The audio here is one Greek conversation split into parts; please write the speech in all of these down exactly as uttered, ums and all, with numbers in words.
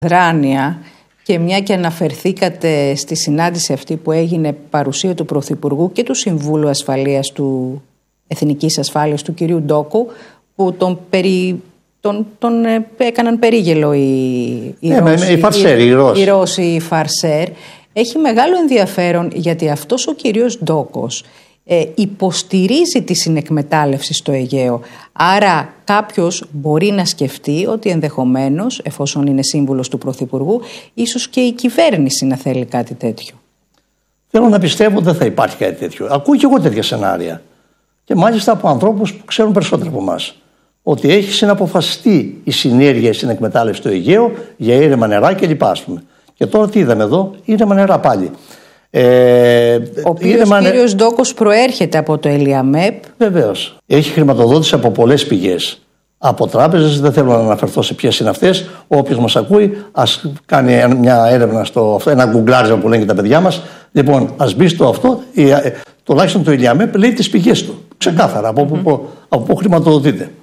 Δράνεια, και μια και αναφερθήκατε στη συνάντηση αυτή που έγινε παρουσία του Πρωθυπουργού και του Συμβούλου Ασφαλείας του Εθνικής Ασφάλειας του κυρίου Ντόκου, που τον, περι, τον, τον ε, έκαναν περίγελο οι, οι, ε, Ρώσοι, οι, Φαρσέρ, οι, οι Ρώσοι, οι Φαρσέρ. Έχει μεγάλο ενδιαφέρον γιατί αυτός ο κύριος Ντόκος ε, υποστηρίζει τη συνεκμετάλλευση στο Αιγαίο. Άρα κάποιος μπορεί να σκεφτεί ότι ενδεχομένως, εφόσον είναι σύμβουλος του Πρωθυπουργού, ίσως και η κυβέρνηση να θέλει κάτι τέτοιο. Θέλω να πιστεύω ότι δεν θα υπάρχει κάτι τέτοιο. Ακούω και εγώ τέτοια σενάρια. Και μάλιστα από ανθρώπους που ξέρουν περισσότερο από εμάς. Ότι έχει συναποφασιστεί η συνέργεια, η συνεκμετάλλευση στο Αιγαίο για ήρεμα νερά κλπ. Και τώρα τι είδαμε εδώ, ήρεμα νερά πάλι. Ε, ο οποίος ο κύριος Ντόκος προέρχεται από το Ελιαμέπ. Βεβαίως. Έχει χρηματοδότηση από πολλές πηγές. Από τράπεζες, δεν θέλω να αναφερθώ σε ποιες είναι αυτές. Όποιος μας ακούει, ας κάνει μια έρευνα στο αυτό, ένα γκουγκλάρισμα που λένε και τα παιδιά μας. Λοιπόν, ας μπει στο αυτό, τουλάχιστον το Ελιαμέπ λέει τις πηγές του. Ξεκάθαρα από πού mm-hmm. από πού χρηματοδοτείται.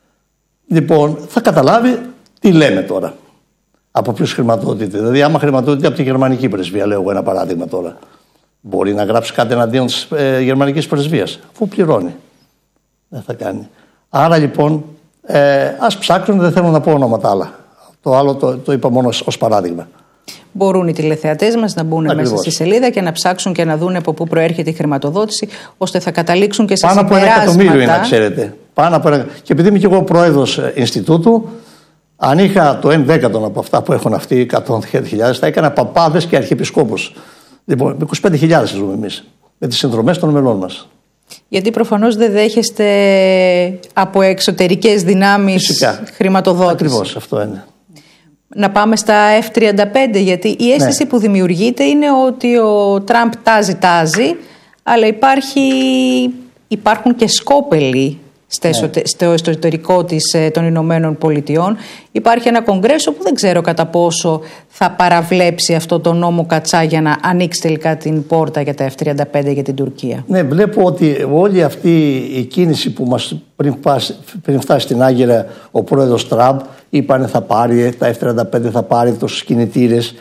Λοιπόν, θα καταλάβει τι λέμε τώρα. Από ποιους χρηματοδοτείται. Δηλαδή, άμα χρηματοδοτείται από τη γερμανική πρεσβεία, λέω εγώ ένα παράδειγμα τώρα, μπορεί να γράψει κάτι εναντίον της ε, γερμανικής πρεσβείας, αφού πληρώνει. Δεν θα κάνει. Άρα λοιπόν, ε, ας ψάξουν, δεν θέλω να πω ονόματα άλλα. Το άλλο το, το είπα μόνο ως παράδειγμα. Μπορούν οι τηλεθεατές μας να μπουν Ακριβώς. μέσα στη σελίδα και να ψάξουν και να δουν από πού προέρχεται η χρηματοδότηση, ώστε θα καταλήξουν και σε πάνω συμπεράσματα. Πάνω από ένα εκατομμύριο είναι, να ξέρετε. Πάνω από ένα... Και επειδή είμαι και εγώ πρόεδρος Ινστιτούτου, αν είχα το ένα δέκατο από αυτά που έχουν αυτοί, εκατό χιλιάδες, θα έκανα παπάδες και αρχιεπισκόπους. Λοιπόν, είκοσι πέντε χιλιάδες ζούμε εμείς, με τις συνδρομές των μελών μας. Γιατί προφανώς δεν δέχεστε από εξωτερικές δυνάμεις Φυσικά. χρηματοδότηση. Ακριβώς, αυτό είναι. Να πάμε στα εφ τριάντα πέντε, γιατί η αίσθηση ναι. που δημιουργείται είναι ότι ο Τραμπ τάζει τάζει, αλλά υπάρχει, υπάρχουν και σκόπελοι ναι. στο εσωτερικό της, των Ηνωμένων Πολιτειών. Υπάρχει ένα κογκρέσο που δεν ξέρω κατά πόσο θα παραβλέψει αυτό το νόμο Κατσά για να ανοίξει τελικά την πόρτα για τα εφ τριάντα πέντε για την Τουρκία. Ναι, βλέπω ότι όλη αυτή η κίνηση που μας πριν φτάσει, πριν φτάσει στην Άγκυρα ο πρόεδρος Τραμπ, είπανε θα πάρει τα εφ τριάντα πέντε, θα πάρει τους κινητήρες,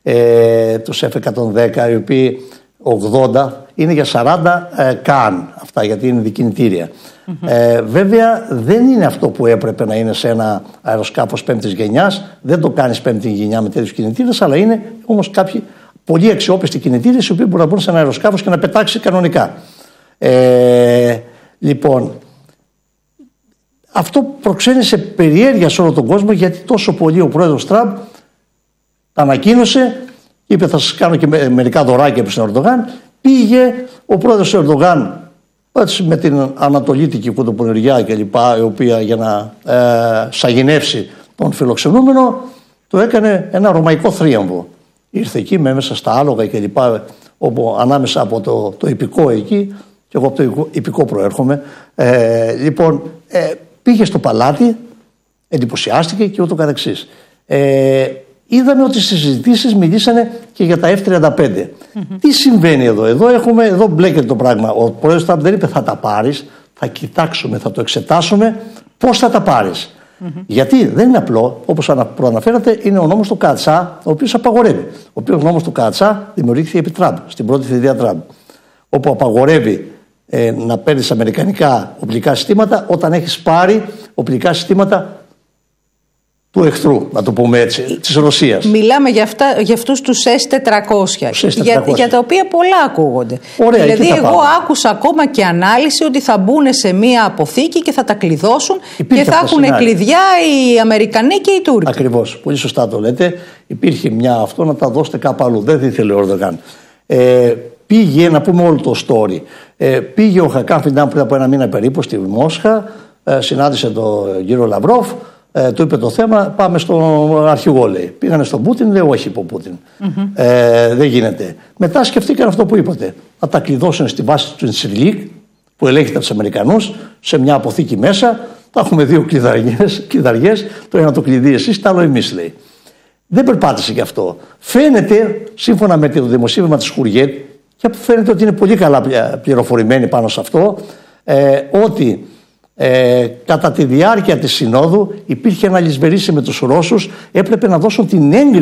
ε, τους εφ εκατόν δέκα, οι οποίοι ογδόντα είναι για σαράντα ε, καν αυτά, γιατί είναι δικινητήρια. Mm-hmm. Ε, βέβαια δεν είναι αυτό που έπρεπε να είναι σε ένα αεροσκάφος πέμπτης γενιάς. Δεν το κάνεις πέμπτη γενιά με τέτοιους κινητήρες, αλλά είναι όμως κάποιοι πολύ αξιόπιστοι κινητήρες οι οποίοι μπορούν να μπουν σε ένα αεροσκάφος και να πετάξει κανονικά. Ε, λοιπόν, αυτό προξένησε περιέργεια σε όλο τον κόσμο, γιατί τόσο πολύ ο πρόεδρος Τραμπ τα ανακοίνωσε, είπε θα σας κάνω και μερικά δωράκια από τον Ερντογάν. Πήγε ο πρόεδρος Ερντογάν έτσι, με την ανατολίτικη κουδουπονηριά και λοιπά, η οποία για να ε, σαγηνεύσει τον φιλοξενούμενο το έκανε ένα ρωμαϊκό θρίαμβο. Ήρθε εκεί με μέσα στα άλογα και λοιπά, όπου ανάμεσα από το, το υπηκό εκεί, και εγώ από το υπηκό προέρχομαι, ε, λοιπόν ε, πήγε στο παλάτι, εντυπωσιάστηκε και ούτω καθεξής. Ε, είδαμε ότι στις συζητήσεις μιλήσανε και για τα εφ τριάντα πέντε. Mm-hmm. Τι συμβαίνει εδώ, εδώ, έχουμε, εδώ μπλέκεται το πράγμα. Ο πρόεδρος Τραμπ δεν είπε θα τα πάρεις, θα κοιτάξουμε, θα το εξετάσουμε πώς θα τα πάρεις. Mm-hmm. Γιατί δεν είναι απλό, όπως προαναφέρατε, είναι ο νόμος του Κατσά, ο οποίος απαγορεύει. Ο οποίος νόμος του Κατσά δημιουργήθηκε επί Τραμπ, στην πρώτη θητεία Τραμπ. Όπου απαγορεύει ε, να παίρνεις αμερικανικά οπλικά συστήματα όταν έχεις πάρει οπλικά συστήματα του εχθρού, να το πούμε έτσι, της Ρωσίας. Μιλάμε για, αυτά, για αυτούς τους ες τετρακόσια, για, για τα οποία πολλά ακούγονται. Ωραία, δηλαδή εγώ πάμε. άκουσα ακόμα και ανάλυση ότι θα μπουν σε μία αποθήκη και θα τα κλειδώσουν. Υπήρχε και θα έχουν σενάρια. Κλειδιά οι Αμερικανοί και οι Τούρκοι. Ακριβώς, πολύ σωστά το λέτε. Υπήρχε μια αυτό να τα δώσετε κάπου αλλού. Δεν ήθελε ο Ερντογάν. Ε, πήγε, να πούμε όλο το story. Ε, πήγε ο Χακάν Φιντάν πριν από ένα μήνα περίπου στη Μόσχα, ε, συνάντησε τον κύριο Λαυρόφ. Ε, του είπε το θέμα, πάμε στον αρχηγό, λέει. Πήγανε στον Πούτιν, λέει όχι είπε ο Πούτιν. Mm-hmm. Ε, δεν γίνεται. Μετά σκεφτήκαν αυτό που είπατε. Να τα κλειδώσουν στη βάση του Ινσιρλίκ, που ελέγχεται από τους Αμερικανούς, σε μια αποθήκη μέσα. Θα έχουμε δύο κλειδαριές, το ένα το κλειδί εσείς, το άλλο εμείς, λέει. Δεν περπάτησε γι' αυτό. Φαίνεται, σύμφωνα με το δημοσίευμα της Χουριέτ, και φαίνεται ότι είναι πολύ καλά πληροφορημένοι πάνω σε αυτό, ε, ότι Ε, κατά τη διάρκεια της συνόδου υπήρχε ένα λησμερίσι με τους Ρώσους, έπρεπε να δώσουν την έγκριση